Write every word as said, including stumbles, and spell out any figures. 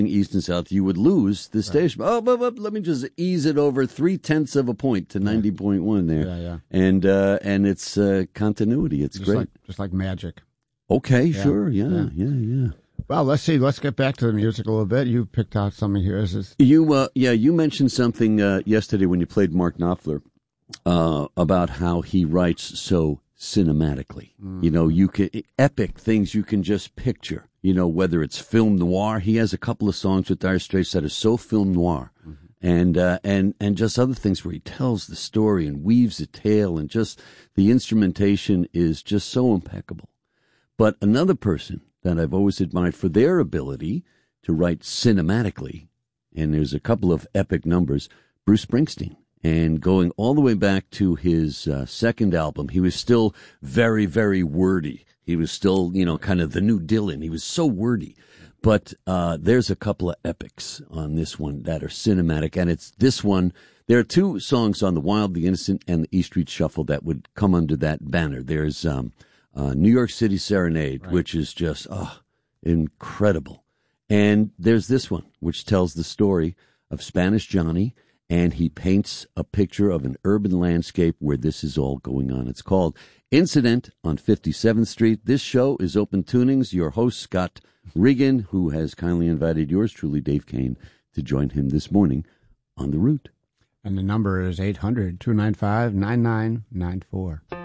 east and south, you would lose the station. Right. Oh, but, but let me just ease it over three tenths of a point to ninety point one there. Yeah, yeah. And uh, and it's uh, continuity. It's just great, like, just like magic. Okay, yeah. sure, yeah, yeah, yeah, yeah. Well, let's see. Let's get back to the music a little bit. You picked out something here. Is this... You, uh, yeah, you mentioned something uh, yesterday when you played Mark Knopfler uh, about how he writes so cinematically. Mm. You know, you can epic things you can just picture. You know, whether it's film noir, he has a couple of songs with Dire Straits that are so film noir, mm-hmm. and uh, and and just other things where he tells the story and weaves a tale, and just the instrumentation is just so impeccable. But another person that I've always admired for their ability to write cinematically, and there's a couple of epic numbers, Bruce Springsteen. And going all the way back to his uh, second album, he was still very, very wordy. He was still, you know, kind of the new Dylan. He was so wordy. But uh, there's a couple of epics on this one that are cinematic. And it's this one. There are two songs on The Wild, The Innocent, and the E Street Shuffle that would come under that banner. There's um, uh, New York City Serenade, right. which is just oh, incredible. And there's this one, which tells the story of Spanish Johnny, and he paints a picture of an urban landscape where this is all going on. It's called Incident on fifty-seventh Street. This show is Open Tunings. Your host, Scott Regan, who has kindly invited yours truly, Dave Kane, to join him this morning on The Root. And the number is eight hundred, two nine five, nine nine nine four.